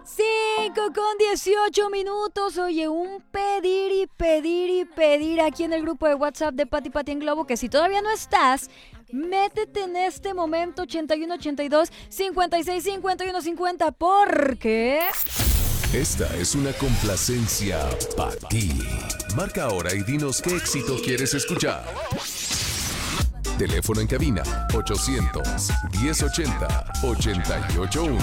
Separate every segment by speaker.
Speaker 1: 5:18. Oye, un pedir aquí en el grupo de WhatsApp de Pati Pati en Globo, que si todavía no estás, métete en este momento 81 82 56 51 50, porque
Speaker 2: esta es una complacencia para ti. Marca ahora y dinos qué éxito quieres escuchar. Teléfono en cabina 800 1080 881.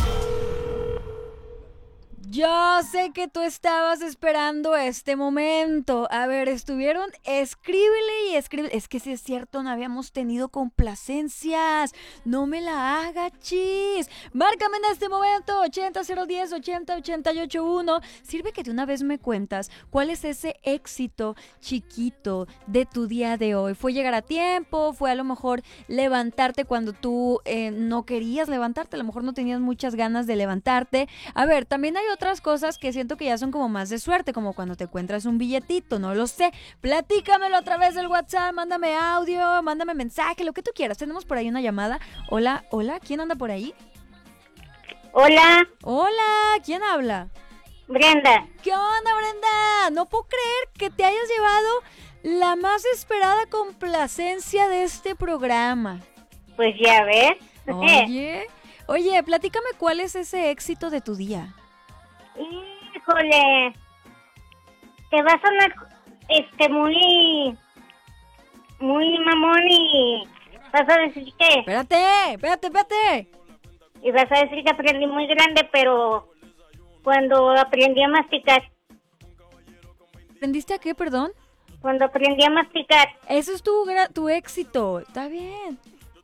Speaker 1: yo sé que tú estabas esperando este momento. A ver, escríbele y escríbele. Es que si es cierto, no habíamos tenido complacencias. No me la hagas, chis. Márcame en este momento 80010 80 881. Sirve que de una vez me cuentas cuál es ese éxito chiquito de tu día de hoy. ¿Fue llegar a tiempo? ¿Fue a lo mejor levantarte cuando tú no querías levantarte? A lo mejor no tenías muchas ganas de levantarte. A ver, también hay otras cosas que siento que ya son como más de suerte, como cuando te encuentras un billetito, no lo sé. Platícamelo a través del WhatsApp, mándame audio, mándame mensaje, lo que tú quieras. Tenemos por ahí una llamada. Hola, ¿quién anda por ahí?
Speaker 3: Hola,
Speaker 1: ¿Quién habla?
Speaker 3: Brenda.
Speaker 1: ¿Qué onda, Brenda? No puedo creer que te hayas llevado la más esperada complacencia de este programa.
Speaker 3: Pues ya ves.
Speaker 1: Oye, platícame cuál es ese éxito de tu día.
Speaker 3: Híjole, te va a sonar muy mamón y vas a decir que...
Speaker 1: Espérate.
Speaker 3: Y vas a decir que aprendí muy grande, pero cuando aprendí a masticar.
Speaker 1: ¿Aprendiste a qué, perdón?
Speaker 3: Cuando aprendí a masticar.
Speaker 1: Eso es tu éxito. Está bien.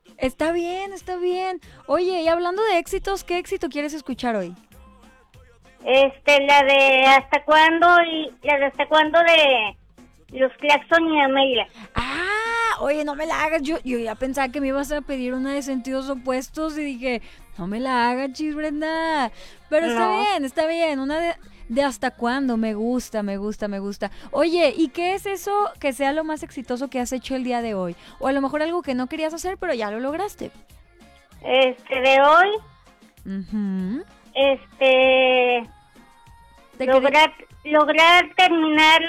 Speaker 1: Oye, y hablando de éxitos, ¿qué éxito quieres escuchar hoy?
Speaker 3: La de hasta cuándo y la de hasta cuándo de los Claxon y Amelia.
Speaker 1: Oye, no me la hagas. Yo ya pensaba que me ibas a pedir una de sentidos opuestos y dije, no me la hagas, chis, Brenda. Pero
Speaker 3: No.
Speaker 1: está bien. Una de hasta cuándo. Me gusta. Oye, ¿y qué es eso que sea lo más exitoso que has hecho el día de hoy? O a lo mejor algo que no querías hacer, pero ya lo lograste.
Speaker 3: De hoy, lograr terminar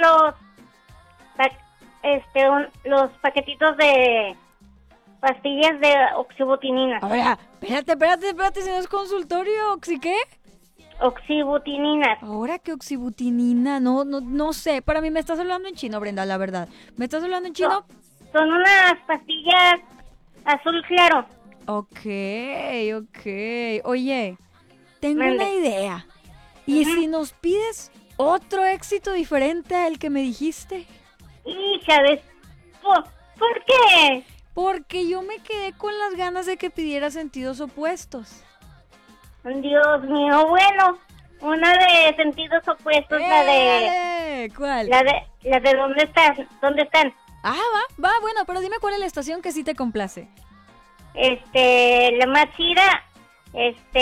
Speaker 3: los paquetitos de pastillas de oxibutinina.
Speaker 1: A ver, espérate, si no es consultorio, ¿oxi qué?
Speaker 3: Oxibutinina.
Speaker 1: Ahora que oxibutinina, no sé. Para mí me estás hablando en chino, Brenda, la verdad. ¿Me estás hablando en chino?
Speaker 3: Son unas pastillas azul claro.
Speaker 1: Ok. Oye, tengo una idea. ¿Y si nos pides otro éxito diferente al que me dijiste?
Speaker 3: Hija de... ¿Por qué?
Speaker 1: Porque yo me quedé con las ganas de que pidieras sentidos opuestos.
Speaker 3: Dios mío, bueno, una de sentidos opuestos, la de...
Speaker 1: ¿Cuál?
Speaker 3: La de ¿dónde están?
Speaker 1: Va, bueno, pero dime cuál es la estación que sí te complace.
Speaker 3: La más chida,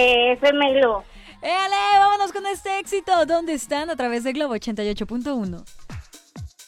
Speaker 3: FM Globo.
Speaker 1: ¡Éale! Vámonos con este éxito. ¿Dónde están? A través de Globo 88.1.